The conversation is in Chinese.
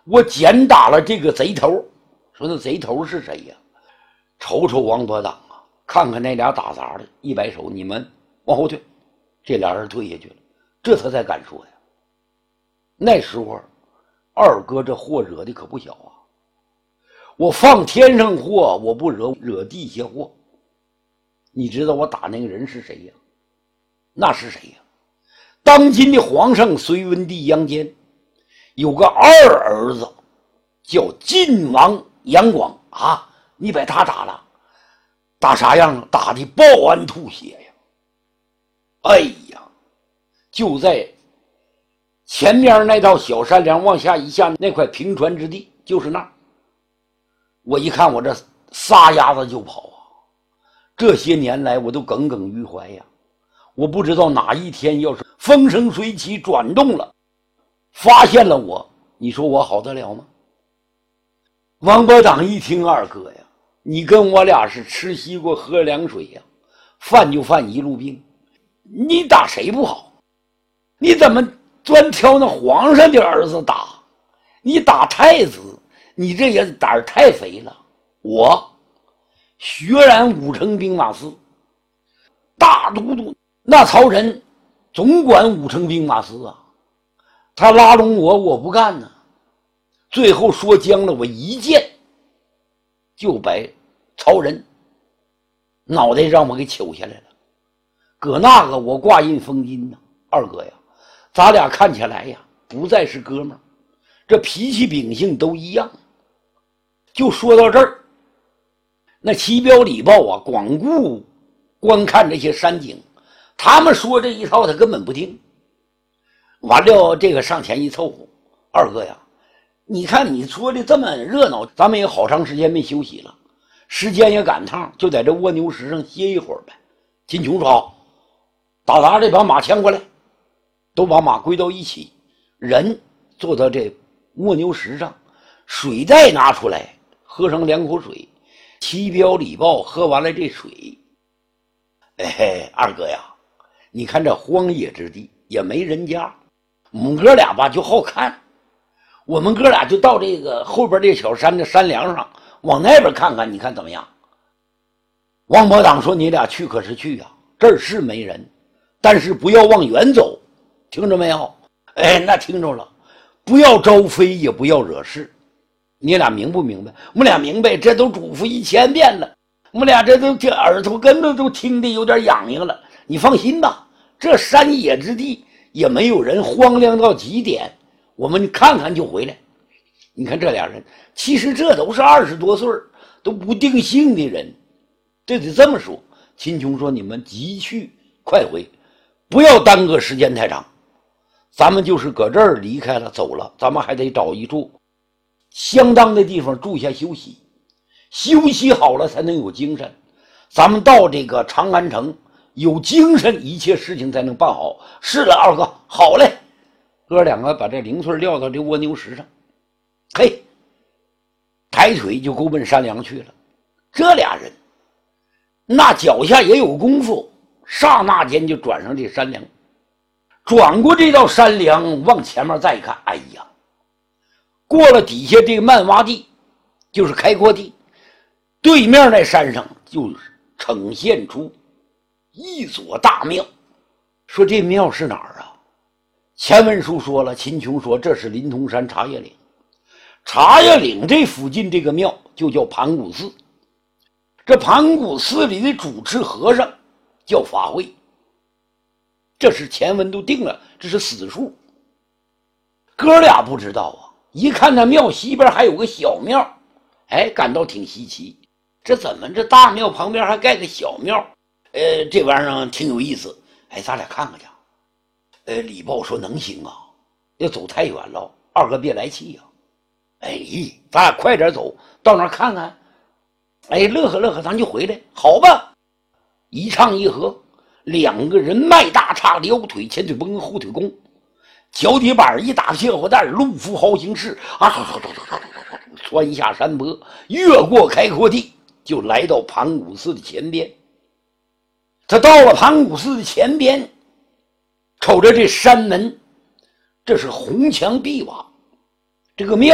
我简打了这个贼头。说那贼头是谁呀？瞅瞅王伯党啊，看看那俩打杂的，一摆手，你们往后退。这俩人退下去了，这他才敢说呀。那时候二哥这祸惹的可不小啊。我放天上祸，我不惹地下祸。你知道我打那个人是谁呀？那是谁呀？当今的皇上隋文帝杨坚有个二儿子叫晋王杨广啊，你把他打了，打啥样？打的抱鞍吐血呀！哎呀，就在前面那道小山梁往下一下那块平川之地，就是那儿。我一看，我这撒丫子就跑啊！这些年来我都耿耿于怀呀。我不知道哪一天要是风生水起转动了，发现了我，你说我好得了吗？王伯党一听，二哥呀，你跟我俩是吃西瓜喝凉水呀，犯就犯一路病。你打谁不好？你怎么专挑那皇上的儿子打？你打太子，你这也胆儿太肥了。我血染武城兵马司大都督，那曹仁总管武城兵马司啊，他拉拢我，我不干呢。最后说僵了，我一剑就把曹仁脑袋让我给揪下来了。搁那个我挂印封金呢。二哥呀，咱俩看起来呀不再是哥们儿，这脾气秉性都一样。就说到这儿，那齐彪礼豹啊光顾观看这些山景，他们说这一套他根本不听。完了这个上前一凑合，二哥呀，你看你说的这么热闹，咱们也好长时间没休息了，时间也赶趟，就在这蜗牛石上歇一会儿呗。秦琼说好，打杂这把马牵过来，都把马归到一起，人坐到这蜗牛石上，水袋拿出来，喝上2口水。齐彪礼豹喝完了这水，哎，二哥呀，你看这荒野之地也没人家，我们哥俩吧就好看，我们哥俩就到这个后边这小山的山梁上，往那边看看，你看怎么样？王伯党说：“你俩去可是去啊，这儿是没人，但是不要往远走，听着没有？”哎，那听着了，不要招非，也不要惹事。你俩明不明白？我们俩明白，这都嘱咐1000遍了。我们俩这耳朵根本都听得有点痒痒了。你放心吧，这山野之地也没有人，荒凉到极点，我们看看就回来。你看这俩人，其实这都是20多岁都不定性的人，这得这么说。秦琼说：“你们急去快回，不要耽搁时间太长。咱们就是搁这儿离开了走了，咱们还得找一处相当的地方住下休息，休息好了才能有精神。咱们到这个长安城有精神，一切事情才能办好。”是了，二哥，好嘞。哥两个把这零碎撂到这蜗牛石上，嘿，抬腿就勾奔山梁去了。这俩人那脚下也有功夫，刹那间就转上这山梁，转过这道山梁，往前面再一看，哎呀，过了底下这个漫洼地，就是开阔地，对面那山上就呈现出一所大庙。说这庙是哪儿啊？前文书说了，秦琼说这是临潼山茶叶岭。茶叶岭这附近这个庙就叫盘古寺，这盘古寺里的主持和尚叫法会，这是前文都定了，这是死数。哥俩不知道啊，一看那庙西边还有个小庙，哎，感到挺稀奇，这怎么这大庙旁边还盖个小庙？这玩意儿挺有意思，哎，咱俩看看去。礼豹说能行啊，要走太远了，二哥别来气呀。哎，咱俩快点走到那儿看看，哎，乐呵乐呵，咱就回来，好吧？一唱一和，两个人迈大叉的腰腿，前腿绷后腿弓，脚底板一打屁股蛋，路夫豪行式啊，穿下山坡，越过开阔地，就来到盘古寺的前边。他到了盘古寺的前边，瞅着这山门，这是红墙碧瓦，这个庙